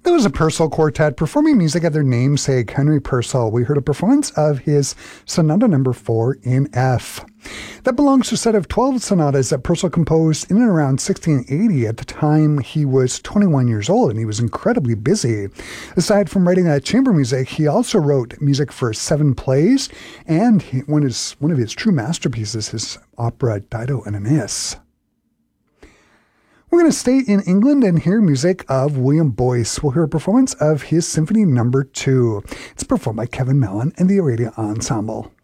It was a Purcell Quartet performing music of their namesake, Henry Purcell. We heard a performance of his Sonata No. 4 in F. That belongs to a set of 12 sonatas that Purcell composed in and around 1680. At the time, he was 21 years old, and he was incredibly busy. Aside from writing chamber music, he also wrote music for 7 plays, and one of his true masterpieces, his opera Dido and Aeneas. We're going to stay in England and hear music of William Boyce. We'll hear a performance of his Symphony No. 2. It's performed by Kevin Mellon and the Aurelia Ensemble.